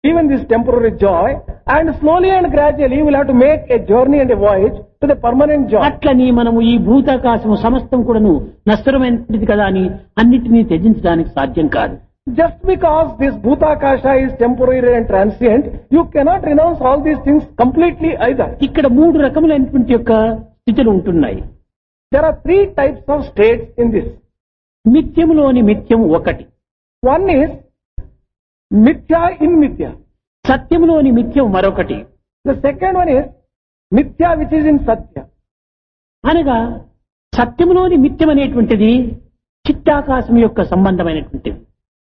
even this temporary joy, and slowly and gradually you will have to make a journey and a voyage to the permanent joy. అట్లని మనము ఈ భూతాకాశము సమస్తం కూడాను నశ్వరమైనది కదా అని అన్నిటినీ త్యజించడానికి సాధ్యం కాదు. Just because this Bhutakasha is temporary and transient, you cannot renounce all these things completely either. ఇక్కడ మూడు రకములైనటువంటి యొక్క స్థితులు ఉంటున్నాయి. There are three types of states in this. మిథ్యములోని మిథ్యం ఒకటి. One is Mithya in Mithya. సత్యములోని మిథ్యం మరొకటి. The second one is Mithya which is in Satya. అనగా సత్యములోని మిథ్యం అనేటువంటిది చిత్తాకాశం యొక్క సంబంధమైనటువంటిది.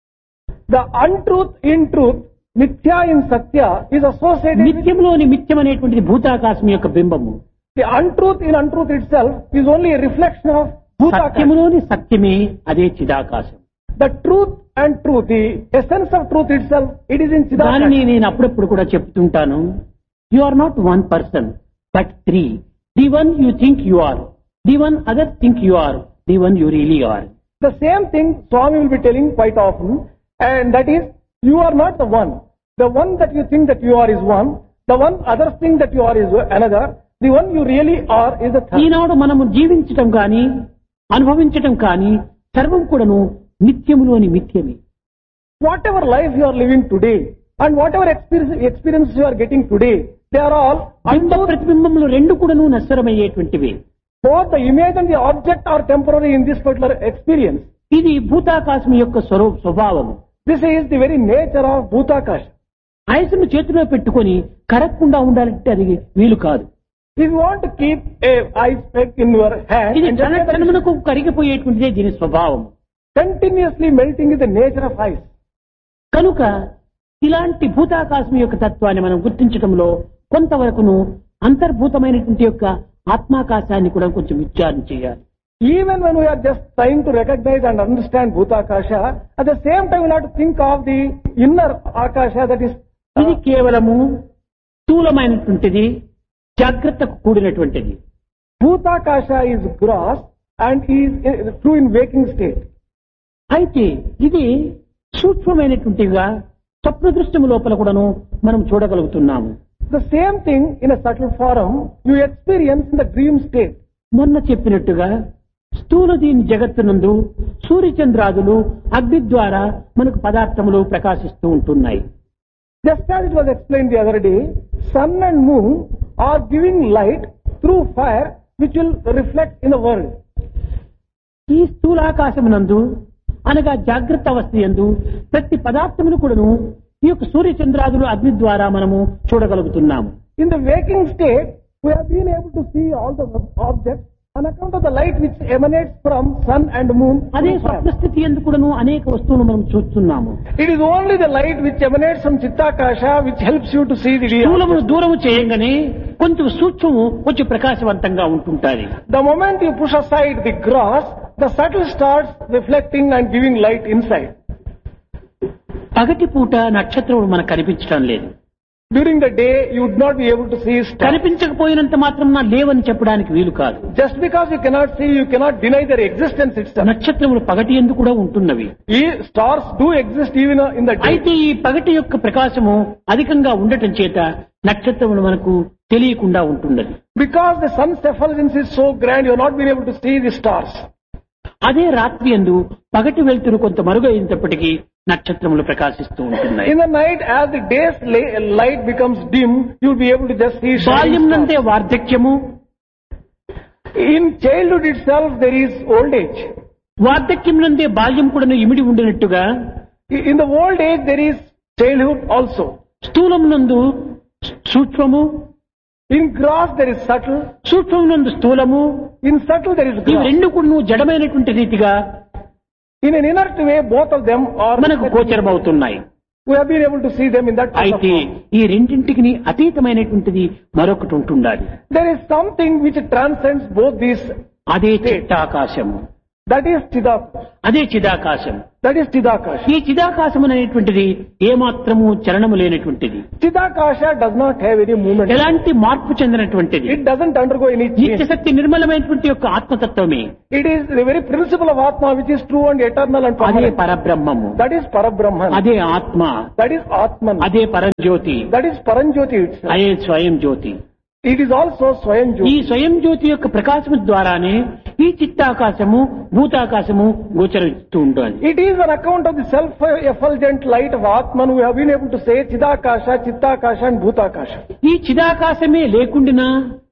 The untruth in truth, Mithya in Satya, is associated with మిథ్యములోని మిథ్యం అనేటువంటిది భూతాకాశం యొక్క బింబము. the untruth in untruth itself is only a reflection of Bhutakasha. సత్యములోని సత్యమే అదే చిదాకాశం. The truth and truth, the essence of truth itself, it is in దానిని Chidakasha. నేను అప్పుడప్పుడు కూడా చెప్తుంటాను. You are not one person but three. The one you think you are, the one other think you are, the one you really are. The same thing Swami will be telling quite often, and that is, you are not the one. The one that you think that you are is one. The one other thing that you are is another. The one you really are is the third. ఈనాడు మనము జీవించటం కానీ అనుభవించటం కానీ సర్వం కూడాను నిత్యములోని మిథ్యమే. Whatever life you are living today and whatever experiences you are getting today, they are all బింబ ప్రతిబింబములు రెండు కూడాను నశ్వరమయ్యేటువంటివి. both the image and the object are temporary in this particular experience. ఇది భూతాకాశం యొక్క స్వభావము. This is the very nature of Bhutakasha. ఐసును చేతిలో పెట్టుకొని కరగకుండా ఉండాలంటే అది వీలు కాదు. If you want to keep a ice pack in your hand ఇది and just let it క్షణమునకు కరిగిపోయేటువంటిదే దీని స్వభావం. continuously melting is the nature of ice. కనుక ఇలాంటి భూతాకాశం యొక్క తత్వాన్ని మనం గుర్తించడంలో కొంతవరకును అంతర్భూతమైనటువంటి యొక్క ఆత్మాకాశాన్ని కూడా కొంచెం విచారణ చేయాలి. Even when we are just trying to recognize and understand Bhutakasha, at the same time we have to think of the inner Akasha, that is ఇది కేవలము స్థూలమైనటువంటిది, జాగ్రత్తకు కూడినటువంటిది. Bhutakasha is gross and is true in waking state. అయితే ఇది సూక్ష్మమైనటువంటిగా స్వప్న దృశ్యము లోపల కూడాను మనం చూడగలుగుతున్నాము. The same thing in a subtle form you experience in the dream state. మొన్న చెప్పినట్టుగా స్థూల దీని జగత్తునందు సూర్యచంద్రాదులు అగ్ని ద్వారా మనకు పదార్థములు ప్రకాశిస్తూ ఉంటున్నాయి. Just as it was explained the other day, sun and moon are giving light through fire which will reflect in the world. ఈ స్థూలాకాశమునందు అనగా జాగ్రత్త అవస్థ యందు ప్రతి పదార్థమును కూడాను ఈ యొక్క సూర్యచంద్రాదులు అగ్ని ద్వారా మనము చూడగలుగుతున్నాము. In the waking state, we have been able to see all the objects on account of the light which emanates from sun and moon. అదే through fire. స్వప్న స్థితి యందు కూడాను అనేక వస్తువులు మనం చూస్తున్నాము. It is only the light which emanates from Chittakasha which helps you to see the real. స్థూలమును దూరము చేయగానే కొంచెం సూక్ష్మము కొంచెం ప్రకాశవంతంగా ఉంటుంటాది. The moment you push aside the gross, the subtle starts reflecting and giving light inside. పగటి పూట నక్షత్రములు మనకు కనిపించడం లేదు. During the day, you would not be able to see stars. కనిపించకపోయినంత మాత్రం లేవని చెప్పడానికి వీలు కాదు. Just because you cannot see, you cannot deny their existence itself. నక్షత్రములు పగటి యందు కూడా ఉంటున్నవి. Stars do exist even in the day. అయితే ఈ పగటి యొక్క ప్రకాశము అధికంగా ఉండటం చేత నక్షత్రములు మనకు తెలియకుండా ఉంటున్నది. Because the sun's effulgence is so grand, you are not being able to see the stars. అదే రాత్రి యందు పగటి వెలుతురు కొంత మరుగైనప్పటికీ నక్షత్రములు ప్రకాశిస్తూ ఉంటున్నాయి. In the night, as the day's light becomes dim, you will be able to just see బాల్యం shining నందే stars. వార్ధక్యము, In childhood itself, there is old age. వార్ధక్యం నందే బాల్యం కూడా ఇమిడి ఉండినట్టుగా In the old age, there is childhood also. స్థూలం నందు సూక్ష్మము, In gross, there is subtle. సూక్ష్మం నందు స్థూలము, In subtle, there is ఇవి gross. రెండు కూడా జడమైనటువంటి రీతిగా In an inert way, both of them are. మనకు గోచరమవుతున్నాయి. We have been able to see them in that. అయితే ఈ రెండింటికి అతీతమైనటువంటిది మరొకటి ఉంటుండాలి. There is something which transcends both these. అదే చిత్తాకాశము. That is Chidakasha. అదే చిదాకాశం. That is Chidakasha. ఈ చిదాకాశం అనేటువంటిది ఏమాత్రము చలనము లేనటువంటిది, Chidakasha does not have any movement. ఎలాంటి మార్పు చెందినటువంటిది, It doesn't undergo any change. నిత్యశక్తి నిర్మలమైనటువంటి యొక్క ఆత్మతత్వమే. It is the very principle of Atma which is true and eternal and అదే permanent. పరబ్రహ్మము, That is Parabrahman. అదే ఆత్మ, That is Atman. అదే పరంజ్యోతి, That is Paranjyoti itself. అదే స్వయం జ్యోతి. It is also Swayam ఈ Jyoti. స్వయం జ్యోతి యొక్క ప్రకాశము ద్వారానే ఈ చిత్తాకాశము భూతాకాశము గోచరిస్తూ ఉంటుంది. It is on account of the self-effulgent light of Atman we have been able to say Chidakasha, Chittakasha and Bhutakasha. ఈ చిదాకాశమే లేకుండినా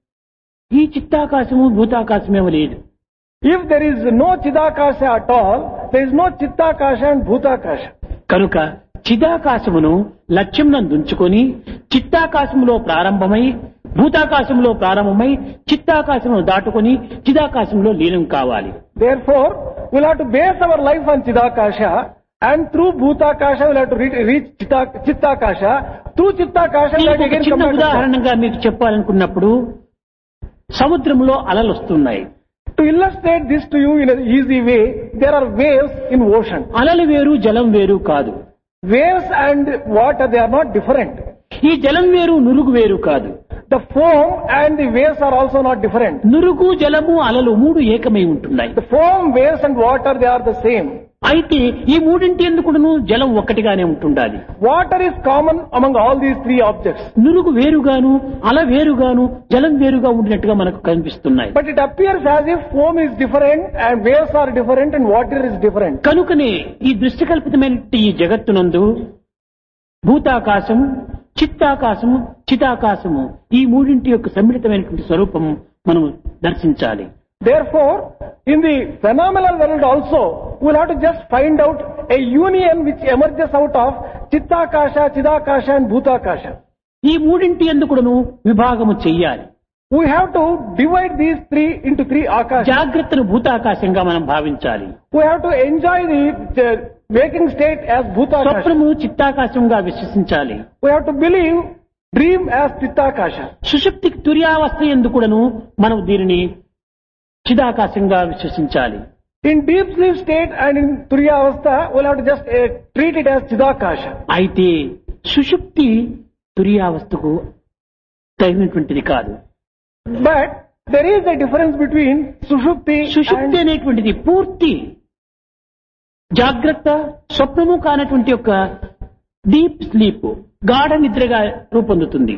ఈ చిత్తాకాశము భూతాకాశమేమో లేదు. If there is no Chidakasha at all, there is no Chittakasha and Bhutakasha. కనుక చిదాకాశమును లక్ష్యం నందుంచుకొని చిత్తాకాశములో ప్రారంభమై భూతాకాశంలో ప్రారంభమై చిత్తాకాశమును దాటుకొని చిదాకాశంలో లీనం కావాలి. Therefore, we'll have to base our life on Chidakasha and through Bhutakasha we'll have to reach Chittakasha. Through Chittakasha we'll have to దీనికి ఒక again చిన్న come back to ఉదాహరణగా మీకు చెప్పాలనుకున్నప్పుడు సముద్రంలో అలలు వస్తున్నాయి. To illustrate this to you in an easy way, there are waves in ocean. అలలు వేరు జలం వేరు కాదు. Waves and water, they are not different. ఈ జలం వేరు నురుగు వేరు కాదు. The foam and the waves are also not different. నురుగు జలము అలలు మూడు ఏకమై ఉంటున్నాయి. The foam, waves and water, they are the same. అయితే ఈ మూడింటి ఎందుకును జలం ఒక్కటిగానే ఉంటుండాలి. Water is common among all these three objects. నురుగు వేరుగాను అల వేరుగాను జలం వేరుగా ఉండినట్టుగా మనకు కనిపిస్తున్నాయి. But it appears as if foam is different and waves are different and water is different. కనుకనే ఈ దృష్టికల్పితమైన ఈ జగత్తునందు భూతాకాశం, చిత్తాకాశము, చితాకాశము ఈ మూడింటి యొక్క సమ్మిళితమైనటువంటి స్వరూపం మనం దర్శించాలి. Therefore, in the phenomenal world also, we'll have to just find out a union which emerges out of Chittakasha, Chidakasha and Bhutakasha. ఈ మూడింటి ఎందుకును విభాగము చెయ్యాలి. We have to divide these three into three akashas. జాగ్రత్తను భూతాకాశంగా మనం భావించాలి. We have to enjoy the waking state as Bhutakasha. స్వప్నము చిత్తాకాశంగా విశ్వసించాలి. We have to believe dream as Chittakasha. సుషుప్తికి తుర్యావస్థ ఎందుకును మనం దీనిని చిదాకాశంగా విశ్వసించాలి. In deep sleep state and in Turiya Avastha, we'll have to just treat it as Chidakasha. అయితే సుషుప్తి తుర్యావస్థకు తగినటువంటిది కాదు. But there is a difference between Sushupti సుషుప్తి and అనేటువంటిది పూర్తి జాగ్రత్త స్వప్నము కానటువంటి యొక్క డీప్ స్లీప్ గాఢ నిద్రగా రూపొందుతుంది.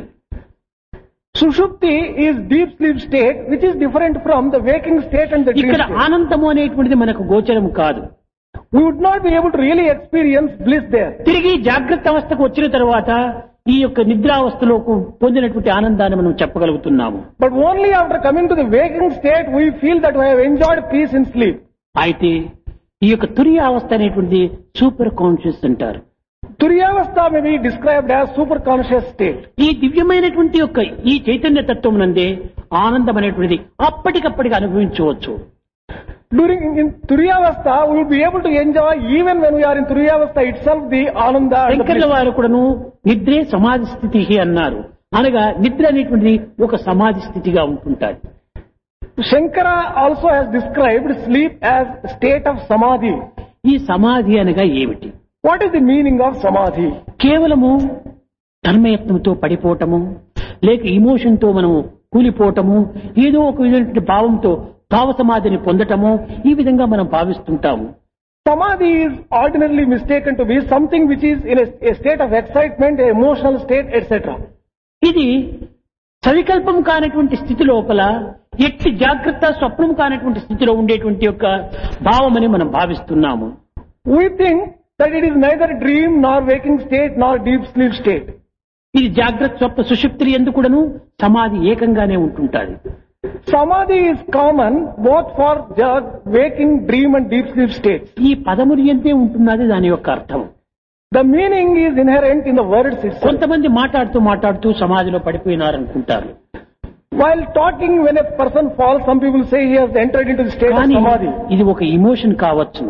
Sushupti is deep sleep state which is different from the waking state and the dream ఇక్కడ state. ఆనందము అనేటువంటిది మనకు గోచరము కాదు. We would not be able to really experience bliss there. తిరిగి జాగ్రత్త అవస్థకు వచ్చిన తర్వాత ఈ యొక్క నిద్రావస్థలో పొందినటువంటి ఆనందాన్ని మనం చెప్పగలుగుతున్నాము. But only after coming to the waking state we feel that we have enjoyed peace in sleep. అయితే ఈ యొక్క తుర్యావస్థ అనేటువంటి సూపర్ కాన్షియస్ అంటారు. Turyavastha may be described as super conscious state. ఈ దివ్యమైనటువంటి యొక్క ఈ చైతన్య తత్వం నందే ఆనందం అనేటువంటిది అప్పటికప్పటికి అనుభవించవచ్చు. During in Turyavastha we will be able to enjoy even when we are in Turyavastha itself the ananda and the శంకర్ల bliss. వారు కూడాను నిద్రే సమాధి స్థితి అన్నారు. అనగా నిద్ర అనేటువంటిది ఒక సమాధి స్థితిగా ఉంటుంటాది. Shankara also has described sleep as state of samadhi. ఈ సమాధి అనగా ఏమిటి? What is the meaning of samadhi? కేవలము తన్మయత్నంతో పడిపోవటము, లేక ఇమోషన్ తో మనము కూలిపోవటము, ఏదో ఒక విధమైన భావంతో భావ సమాధిని పొందటము, ఈ విధంగా మనం భావిస్తుంటాము. Samadhi is ordinarily mistaken to be something which is in a state of excitement, a emotional state, etc. ఇది సవికల్పం కానటువంటి స్థితి లోపల ఎట్టి జాగ్రత్త స్వప్నం కానటువంటి స్థితిలో ఉండేటువంటి యొక్క భావమని మనం భావిస్తున్నాము. We think that it is neither dream nor waking state nor deep sleep state. ఇది జాగ్రత్త స్వప్న సుషుప్తి ఎందుకును సమాధి ఏకంగానే ఉంటుంటాది. Samadhi is common both for waking, dream and deep sleep states. ఈ పదములు ఎంతే ఉంటున్నది దాని యొక్క అర్థం. The meaning is inherent in the words itself. కొంతమంది మాట్లాడుతూ సమాధిలో పడిపోయినారనుకుంటారు. While talking, when a person falls, some people say he has entered into the state of కానీ samadhi. ఇది ఒక ఇమోషన్ కావచ్చును.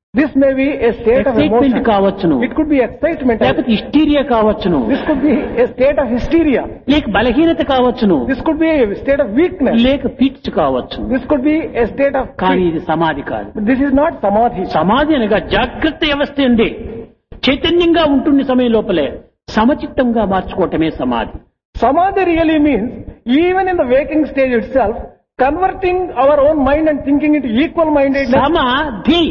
This may be a state of excitement emotion. కావచ్చును, It could be excitement. లేకపోతే hysteria కావచ్చును, This could be a state of hysteria. లేక బలహీనత కావచ్చును, This could be a state of weakness. లేక ఫిట్స్ కావచ్చు. This could be a state of కానీ peace. ఇది సమాధి కాదు. This is not samadhi. సమాధి అనగా జాగ్రత్త వ్యవస్థ ఉంది. చైతన్యంగా ఉంటున్న సమయం లోపలే సమచిత్తంగా మార్చుకోవటమే సమాధి. Samadhi really means, even in the waking stage itself, converting our own mind and thinking into equal-mindedness. సమాధి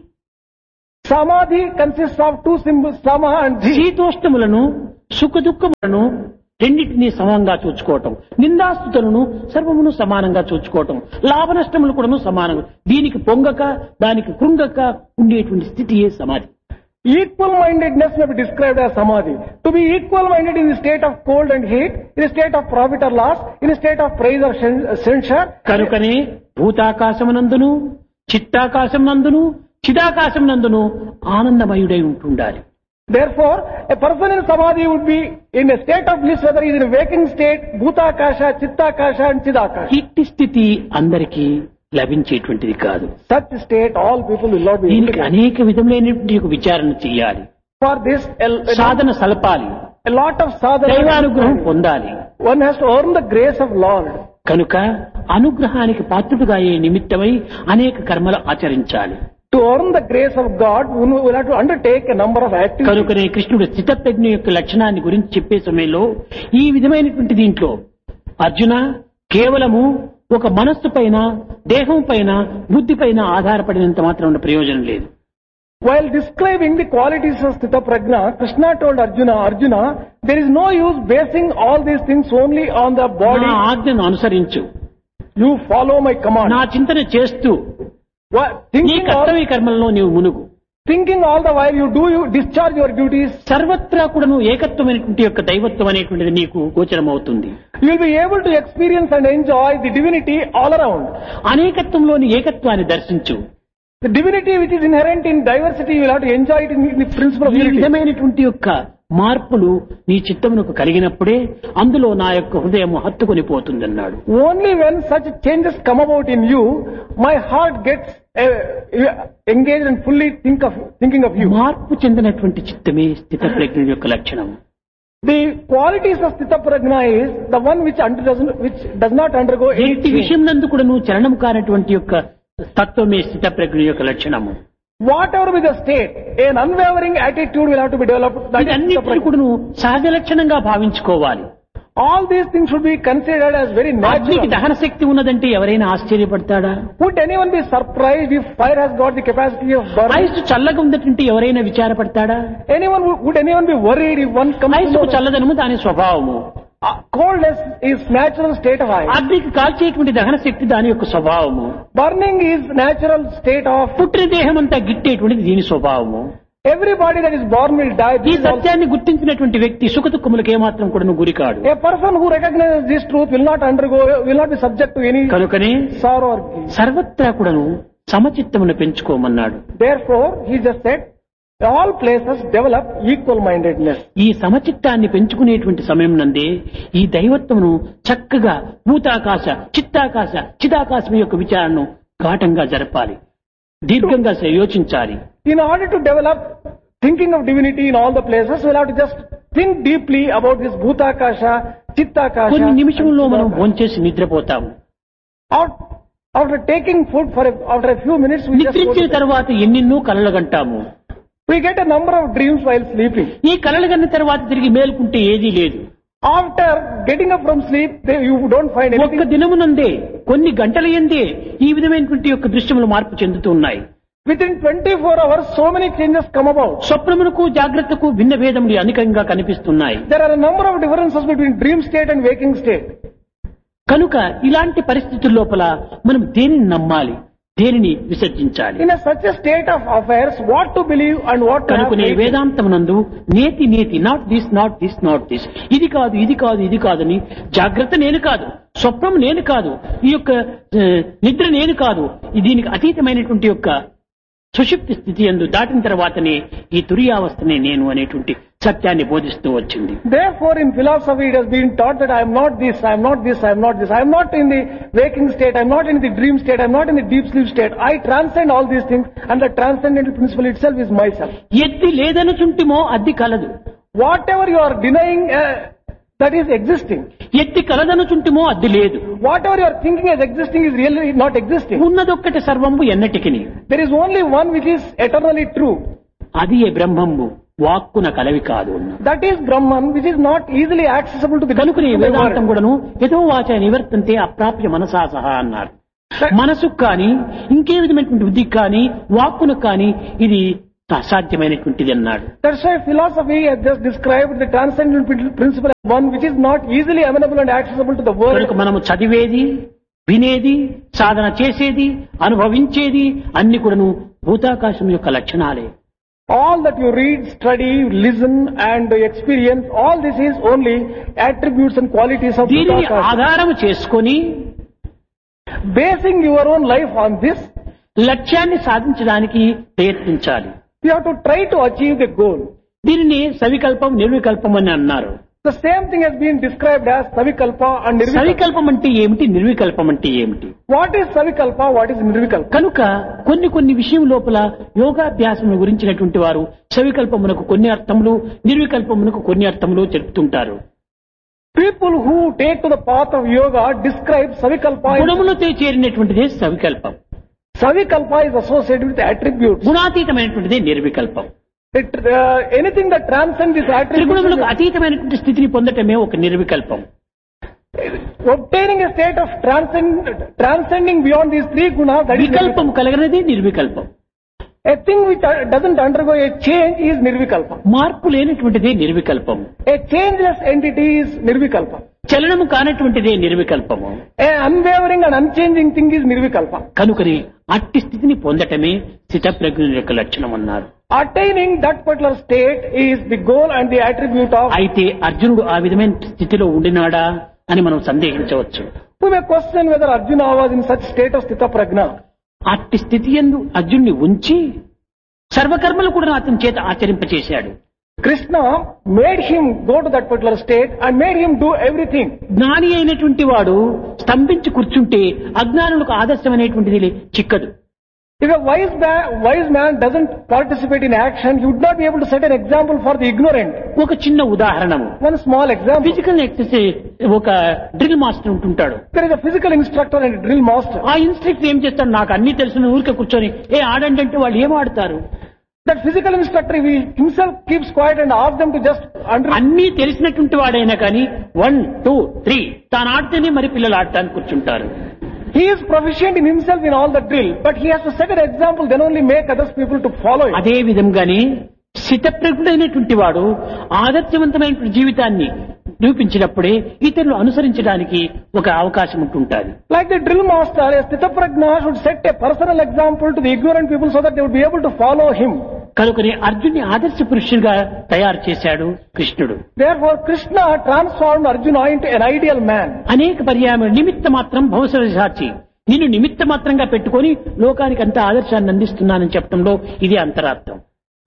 Samadhi consists of two symbols, sama and dhi. శీతోష్ణములను సుఖ దుఃఖములను రెండింటినీ సమంగా చూచుకోవటం, నిందాస్తుతులను సర్వమును సమానంగా చూచుకోవటం, లాభ నష్టములు కూడాను సమానంగా, దీనికి పొంగక దానికి కృంగక ఉండేటువంటి స్థితియే సమాధి. Equal-mindedness may be described as samadhi. To be equal-minded in the state of cold and heat, in the state of profit or loss, in the state of praise or censure. కనుకనే భూతాకాశమునందును చిత్తాకాశమునందును చిదాకాశమునందును ఆనందమయుడై ఉంటుండాలి. Therefore, a person in samadhi would be in a state of bliss, whether he is in a waking state, bhutakasha, chittakasha and chidakasha. ఇట్టి స్థితి అందరికీ లభించేటువంటిది కాదు. Such state, all people will not be able దీనికి to get. అనేక విధములైనటువంటి ఒక విచారణ చేయాలి, For this, Sadhana సలపాలి, a lot of sadhana. దైవానుగ్రహం పొందాలి. One has to earn the grace of Lord. కనుక అనుగ్రహానికి పాత్రుడుగా అయ్యే నిమిత్తమై అనేక కర్మలు ఆచరించాలి. To earn the grace of God, one will have to undertake a number of activities. కనుకనే కృష్ణుడు స్థితప్రజ్ఞ యొక్క లక్షణాన్ని గురించి చెప్పే సమయంలో ఈ విధమైనటువంటి దీంట్లో అర్జున కేవలము ఒక మనస్సు పైన దేహం పైన బుద్ధి పైన ఆధారపడినంత మాత్రం ఉన్న ప్రయోజనం లేదు. While describing the qualities of Sthita Prajna, Krishna told Arjuna, there is no use basing all these things only on the body. నా ఆజ్ఞను అనుసరించు, You follow my command. నా చింతన చేస్తూ నీ Thinking కర్తవ్య కర్మల్లో నీవు మునుగు. all the while you discharge your duties, సర్వత్రా కూడాను ఏకత్వమైనటువంటి యొక్క దైవత్వం అనేటువంటిది నీకు గోచరమవుతుంది. you will be able to experience and enjoy the divinity all around. అనేకత్వంలోని ఏకత్వాన్ని దర్శించు. The divinity which is inherent in diversity, you will have to enjoy it in the principle of ఈ unity. విధమైనటువంటి యొక్క మార్పులు నీ చిత్తమునకు కలిగినప్పుడే అందులో నా యొక్క హృదయం హత్తుకొని పోతుందన్నాడు. Only when such changes come about in you, my heart gets engaged and fully thinking of you. మార్పు చెందినటువంటి చిత్తమే స్థిత ప్రజ్ఞ యొక్క లక్షణం. The qualities of Sthita Prajna is the one which does not undergo any ఎట్టి change. విషయం నందు కూడా నువ్వు చలనం కానటువంటి యొక్క తత్వమే స్థిత ప్రజ్ఞ యొక్క లక్షణము. Whatever be the state, an unwavering attitude will have to be developed. That is Sthita ఇదన్నిటిని Prajna. కూడా నువ్వు సహజ లక్షణంగా భావించుకోవాలి. All these things should be considered as very అగ్నికి natural. దహన శక్తి ఉన్నదంటే ఎవరైనా ఆశ్చర్యపడతాడా? Would anyone be surprised if fire has got the capacity of burning? Ice చల్లగా ఉందంటే ఎవరైనా విచారపడతాడా? Would anyone be worried if one comes to ఐసుకు know that చల్లదనము దాని స్వభావము, coldness is natural state of ice. అగ్నికి కాల్చేటువంటి దహన శక్తి దాని యొక్క స్వభావము, Burning is natural state of. పుట్టిన దేహం అంతా గిట్టేటువంటిది దీని స్వభావము. Everybody that is born will die. ఈ This is also- సత్యాన్ని గుర్తించినటువంటి వ్యక్తి సుఖ దుఃఖములకు ఏమాత్రం కూడా గురికాడు. A person who recognizes this truth will not be subject to any కనుకనే sorrow or grief. సర్వత్రా కూడాను సమచిత్తమును పెంచుకోమన్నాడు. Therefore, he just said, all places develop equal-mindedness. ఈ సమచిత్తాన్ని పెంచుకునేటువంటి సమయం నందే ఈ దైవత్వమును చక్కగా భూతాకాశ చిత్తాకాశ చిదాకాశం యొక్క విచారణను ఘాటంగా జరపాలి, దీర్ఘంగా యోచించాలి. In order to develop thinking of divinity in all the places, we'll have to just think deeply about this Bhutakasha, Chittakasha. కొన్ని నిమిషంలో మనం and భోంచేసి నిద్రపోతాము. After taking food after a few minutes, we just go నిద్రించిన to bed. తర్వాత ఎన్నెన్నో కలలు గంటాము. We get a number of dreams while sleeping. ఈ కలలు గన్న తర్వాత తిరిగి మేలుకుంటే ఏదీ లేదు. After getting up from sleep, you don't find ఒక్క anything. దినమునందే కొన్ని గంటల యందే ఈ విధమైనటువంటి యొక్క దృశ్యములు మార్పు చెందుతూ ఉన్నాయి. Within 24 hours, so many changes come about. స్వప్నమునకు జాగ్రత్తకు భిన్న భేదములు అనేకంగా కనిపిస్తున్నాయి. There are a number of differences between dream state and waking state. కనుక ఇలాంటి పరిస్థితుల లోపల మనం దేనిని నమ్మాలి, దేనిని విసర్జించాలి? In such a state of affairs, what to believe and what to have కనుకనే faith in. వేదాంతమునందు నేతి నేతి not this not this not this, ఇది కాదు ఇది కాదు ఇది కాదని, జాగ్రత్త నేను కాదు, స్వప్నం నేను కాదు, ఈ యొక్క నిద్ర నేను కాదు, దీనికి అతీతమైనటువంటి యొక్క సుషుప్తి స్థితి యందు దాటిన తర్వాతనే ఈ తురియావస్థనే నేను అనేటువంటి సత్యాన్ని బోధిస్తూ వచ్చింది. Therefore, in philosophy, it has been taught that I am not this, I am not this, I am not this. I am not in the waking state, I am not in the dream state, I am not in the deep sleep state. I transcend all these things, and the transcendental principle itself is myself. ఎత్తి లేదనుచుంటిమో అద్ది కలదు. Whatever you are denying, that is existing. ఎత్తి కలదనుచుంటిమో అద్ది లేదు. Whatever you are thinking as existing is really not existing. ఉన్నదొక్కటి సర్వంబు ఎన్నటికిని. There is only one which is eternally true. అది ఏ బ్రహ్మంబు వాక్కున కలవి కాదు. That is Brahman, which is not easily accessible to the కనుకనే to the Vedantam world. కూడాను యతో వాచ నివర్తంతే అప్రాప్య మనసా సహా అన్నారు. మనసుకు కానీ ఇంకే విధమైనటువంటి బుద్ధికి కానీ వాక్కును కానీ ఇది అసాధ్యమైనటువంటిది అన్నాడు. That's why philosophy has just described the transcendental principle as one which is not easily amenable and accessible to the world. కనుక మనము చదివేది, వినేది, సాధన చేసేది, అనుభవించేది అన్ని కూడాను భూతాకాశం యొక్క లక్షణాలే. All that you read, study, listen and experience, all this is only attributes and qualities of దీనిని Bhutakasha. ఆధారం చేసుకొని Basing your own life on this, లక్ష్యాన్ని సాధించడానికి ప్రయత్నించాలి. you have to try to achieve the goal. దీనిని సవికల్పం నిర్వికల్పం అని అన్నారు. The same thing has been described as Savikalpa and Nirvikalpa. సవికల్పం అంటే ఏమిటి, నిర్వికల్పం అంటే ఏమిటి? What is Savikalpa? What is Nirvikalpa? కనుక కొన్ని విషయం లోపల యోగాభ్యాసం గురించినటువంటి వారు సవికల్పమునకు కొన్ని అర్థములు, నిర్వికల్పమునకు కొన్ని అర్థములు చెప్తుంటారు. People who take to the path of yoga describe Savikalpa. గుణములతో చేరినటువంటిదే సవికల్పం. Savikalpa is associated with attributes. గుణాతీతమైనటువంటిదే నిర్వికల్పం. Anything that transcends this attribute. త్రిగుణములకు అతీతమైనటువంటి స్థితిని పొందటమే ఒక నిర్వికల్పం. Obtaining a state of transcending beyond these three gunas, that is వికల్పం కలగనదే నిర్వికల్పం. a thing which doesn't undergo a change is Nirvikalpa. మార్పు లేనటువంటిదే నిర్వికల్పం. A changeless entity is Nirvikalpa. చలనము కానటువంటిదే నిర్వికల్పము. A unwavering and unchanging thing is Nirvikalpa. కనుకని అట్టి స్థితిని పొందటమే స్థితప్రజ్ఞుల యొక్క లక్షణం అన్నారు. Attaining that particular state is the goal and the attribute of. అయితే అర్జునుడు ఆ విధమైన స్థితిలో ఉండినాడా అని మనం సందేహించవచ్చు. We may question whether Arjuna was in such state of Sthita Prajna. అట్టి స్థితి యందు అర్జునుని ఉంచి సర్వకర్మలు కూడా అతని చేత ఆచరింపచేశాడు. Krishna made him go to that particular state and made him do everything. జ్ఞాని అయినటువంటి వాడు స్తంభించి కూర్చుంటే అజ్ఞానులకు ఆదర్శమైనటువంటిది చిక్కదు. If a wise man doesn't participate in action, he would not be able to set an example for the ignorant. ఒక చిన్న ఉదాహరణము, One small example. Physical exercise ఒక drill master ఉంటుంటాడు. There is a physical instructor and a drill master. ఆ instructor ఏం చేస్తాడు, నాకు అన్ని తెలిసిన ఊరికే కూర్చొని ఆడండి అంటే వాళ్ళు ఏం ఆడతారు? That physical instructor, he himself keeps quiet and asks them to just అన్ని తెలిసినటువంటి వాడైనా కానీ 1, 2, 3 తాను ఆడితేనే మరి పిల్లలు ఆడటానికి కూర్చుంటారు. He is proficient in himself in all the drill, but he has to set an example, then only make others people to follow it. అదే విధంగానే స్థితప్రజ్ఞుడైనటువంటి వాడు ఆదర్శవంతమైనటువంటి జీవితాన్ని నిరూపించినప్పుడే ఇతరులు అనుసరించడానికి ఒక అవకాశం ఉంటుంటుంది. Like the drill master, a Sthita Prajna should set a personal example to the ignorant people so that they would be able to follow him. కనుకనే అర్జున్ని ఆదర్శ పురుషుడిగా తయారు చేశాడు కృష్ణుడు. Therefore, Krishna transformed Arjuna into an ideal man. అనేక పర్యాయం నిమిత్త మాత్రం భవిష్యత్ సాక్షి, నిన్ను నిమిత్త మాత్రంగా పెట్టుకొని లోకానికి అంత ఆదర్శాన్ని అందిస్తున్నానని చెప్పడంలో ఇది అంతరార్థం.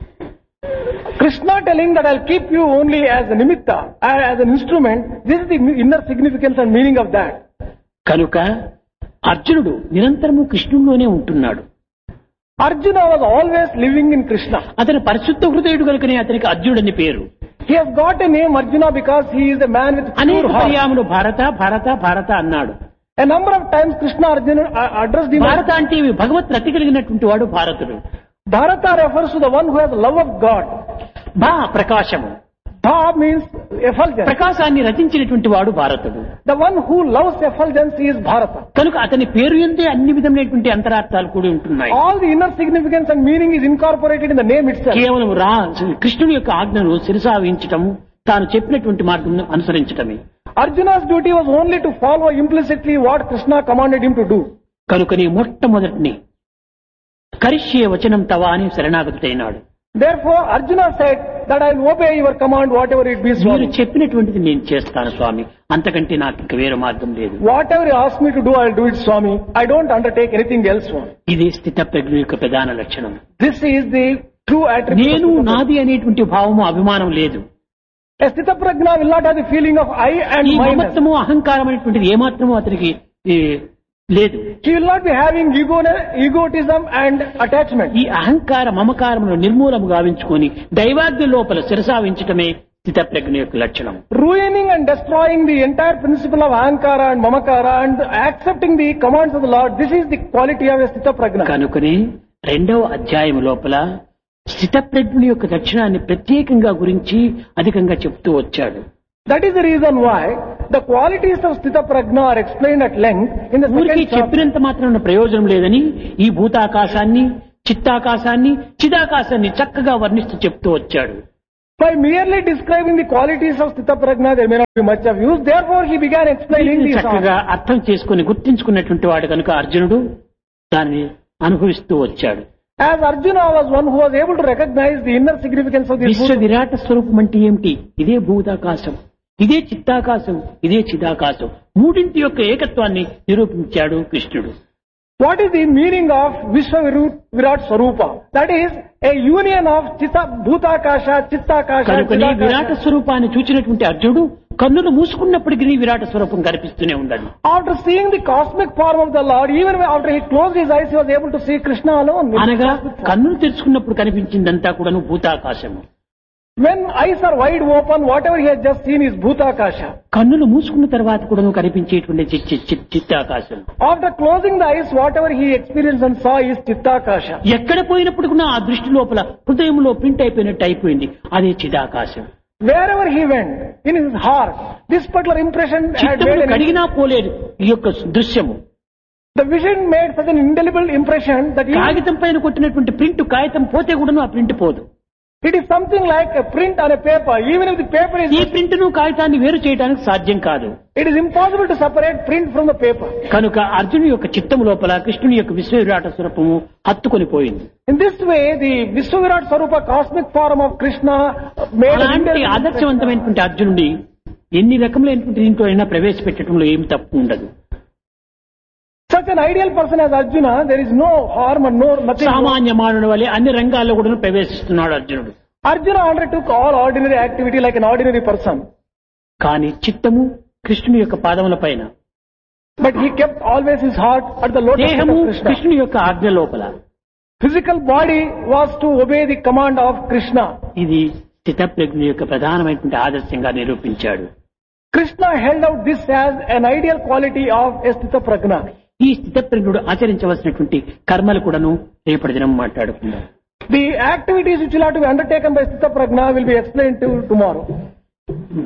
Krishna telling that I'll keep you only as a nimitta, as an instrument, this is the inner significance and meaning of that. కనుక అర్జునుడు నిరంతరము కృష్ణుడిలోనే ఉంటున్నాడు. Arjuna was always living in Krishna. అతను పరిశుద్ధ హృదయుడు కనుకనే అతనికి అర్జునుడు అని పేరు. He has got a name Arjuna because he is a man with అనేక pure heart. పర్యాయములు భారత భారత భారత అన్నాడు. A number of times Krishna Arjuna addressed him. భారత అంటే భగవత్ రతి కలిగినటువంటి వాడు భారతుడు. Bharata refers to the one who has love of God. భా ప్రకాశము, Bha means effulgence. ప్రకాశాన్ని రచించినటువంటి వాడు భారతుడు. The one who loves effulgence is Bharata. కనుక అతని పేరు ఎందే అన్ని విధమైనటువంటి అంతరార్థాలు కూడి ఉంటున్నాయి. All the inner significance and meaning is incorporated in the name itself. కేవలం కృష్ణుని యొక్క ఆజ్ఞను శిరసావించటం, తాను చెప్పినటువంటి మార్గం అనుసరించటమే. Arjuna's duty was only to follow implicitly what Krishna commanded him to do. కనుకని మొట్టమొదటిని కరిష్యే వచనం తవా అని శరణాగతుడైనాడు. Therefore, Arjuna said, that I will obey your command, whatever it be, మీరు Swami. చెప్పినటువంటిది నేను చేస్తాను స్వామి, అంతకంటే నాకు ఇంక వేరే మార్గం లేదు. Whatever you ask me to do, I will do it, Swami. I don't undertake anything else, Swami. ఇది స్థిత ప్రజ్ఞ యొక్క ప్రధాన లక్షణం. This is the true attribute. నేను of Sthita నాది అనేటువంటి భావము అభిమానం లేదు. Prajna. A Sthita Prajna will not have the feeling of I and ఈ mine. మమత్వము అహంకారం అనేటువంటిది ఏమాత్రము అతనికి లేదు. He will not be having egotism and attachment. ఈ అహంకార మమకారమును నిర్మూలము గావించుకొని దైవాజ్ఞ లోపల శిరసావించటమే స్థిత ప్రజ్ఞ యొక్క లక్షణం. Ruining and destroying the entire principle of Ahankara and Mamakara and accepting the commands of the Lord, this is the quality of a Sthita Prajna. కనుకనే 2వ అధ్యాయం లోపల స్థిత ప్రజ్ఞ యొక్క లక్షణాన్ని ప్రత్యేకంగా గురించి అధికంగా చెప్తూ వచ్చాడు. That is the reason why the qualities of Sthita Prajna are explained at length in the ఊరికి second chapter. చెప్పినంత మాత్రం ప్రయోజనం లేదని ఈ భూతాకాశాన్ని, చిత్తాకాశాన్ని, చిదాకాశాన్ని చక్కగా వర్ణిస్తూ చెప్తూ వచ్చాడు. By merely describing the qualities of Sthita Prajna, there may not be much of use. Therefore, he began explaining దీన్ని these. చక్కగా అర్థం చేసుకుని గుర్తించుకున్నటువంటి వాడు కనుక అర్జునుడు దాన్ని అనుభవిస్తూ వచ్చాడు. As Arjuna was one who was able to recognize the inner significance of this విశ్వ book. విరాట స్వరూపం అంటే ఏమిటి? ఇదే భూతాకాశం, ఇదే చిత్తాకాశం, ఇదే చిదాకాశం, మూడింటి యొక్క ఏకత్వాన్ని నిరూపించాడు కృష్ణుడు. What is the meaning of Vishwa Virat Swarupa? That is a union of Bhutakasha, Chittakasha, కనుక నీ విరాట Chidakasha. స్వరూపాన్ని చూచినటువంటి అర్జునుడు కన్నులు మూసుకున్నప్పటికీ నీ విరాట స్వరూపం కనిపిస్తూనే ఉండాలి. After seeing the cosmic form of the Lord, even after he closed his eyes, he was able to see Krishna alone. అనగా కన్నులు తెరుచుకున్నప్పుడు కనిపించిందంతా కూడాను భూతాకాశము. When eyes are wide open, whatever he has just seen is Bhutakasha. కన్నులు మూసుకున్న తర్వాత కూడాను కనిపించేటువంటి చిత్తాకాశం. After closing the eyes, whatever he experienced and saw is Chittakasha. ఎక్కడ పోయినప్పుడు కూడా ఆ దృష్టి లోపల హృదయంలో ప్రింట్ అయిపోయినట్టు అయిపోయింది, అదే చిదాకాశం. Wherever he went, in his heart, this particular impression had చిత్తమును made కడిగినా పోలేదు ఈ యొక్క దృశ్యము. the vision made such an indelible impression that కాగితం పైన కొట్టినటువంటి ప్రింట్ కాగితం పోతే కూడాను ఆ ప్రింట్ పోదు. it is something like a print on a paper. Even if the paper ఈ is, ప్రింట్ ను కాగితాన్ని వేరు చేయడానికి సాధ్యం కాదు. it is impossible to separate print from the paper. కనుక అర్జునుడి యొక్క చిత్తము లోపల కృష్ణుని యొక్క విశ్వ విరాట స్వరూపము హత్తుకొని పోయింది. In this way, the Vishwavirat Swarupa cosmic form of Krishna made an అలాంటి indelible impression. ఆదర్శవంతమైనటువంటి అర్జునుడి ఎన్ని రకములైనటువంటి దీంట్లో అయినా ప్రవేశపెట్టడంలో ఏమి తప్పు ఉండదు. Such an ideal person as Arjuna, there is no harm and nothing. సామాన్య మానవుని వలె అన్ని రంగాల్లో కూడా ప్రవేశిస్తున్నాడు అర్జునుడు. Arjuna undertook all ordinary activity like an ordinary person. కానీ చిత్తము కృష్ణుని యొక్క పాదముల పైన, But he kept always his heart at the lotus feet దేహము of Krishna. కృష్ణుని యొక్క ఆజ్ఞ లోపల. Physical body was to obey the command of Krishna. ఇది స్థితప్రజ్ఞ యొక్క ప్రధానమైనటువంటి ఆదర్శంగా నిరూపించాడు. Krishna held out this as an ideal quality of a Sthita Prajna. ఈ స్థితప్రజ్ఞుడు ఆచరించవలసినటువంటి కర్మలు కూడాను రేపటి దినం మాట్లాడుకుందాం. The activities which will have to be undertaken by Sthita Prajna will be explained to tomorrow.